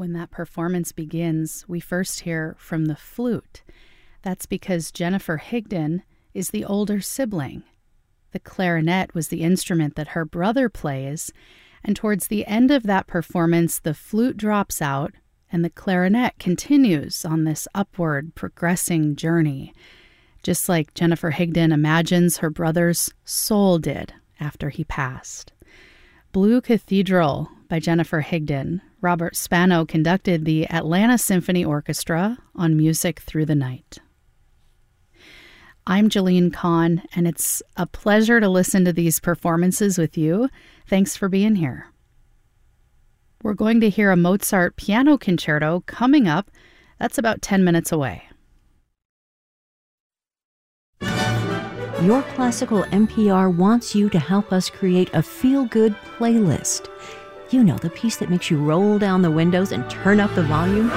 When that performance begins, we first hear from the flute. That's because Jennifer Higdon is the older sibling. The clarinet was the instrument that her brother plays, and towards the end of that performance, the flute drops out, and the clarinet continues on this upward, progressing journey, just like Jennifer Higdon imagines her brother's soul did after he passed. Blue Cathedral by Jennifer Higdon. Robert Spano conducted the Atlanta Symphony Orchestra on Music Through the Night. I'm Jolene Kahn, and it's a pleasure to listen to these performances with you. Thanks for being here. We're going to hear a Mozart piano concerto coming up. That's about 10 minutes away. Your Classical NPR wants you to help us create a feel-good playlist. You know, the piece that makes you roll down the windows and turn up the volume?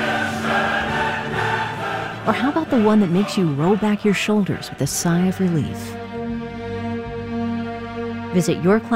Or how about the one that makes you roll back your shoulders with a sigh of relief? Visit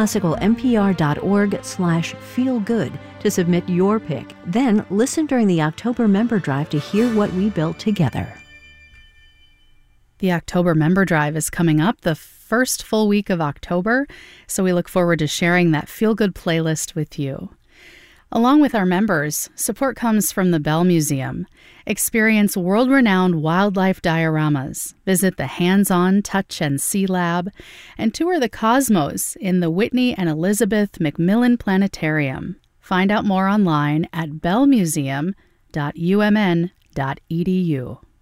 yourclassicalnpr.org/feelgood to submit your pick. Then listen during the October member drive to hear what we built together. The October member drive is coming up the first full week of October, so we look forward to sharing that feel-good playlist with you. Along with our members, support comes from the Bell Museum. Experience world-renowned wildlife dioramas, visit the Hands-On Touch and See Lab, and tour the cosmos in the Whitney and Elizabeth Macmillan Planetarium. Find out more online at bellmuseum.umn.edu.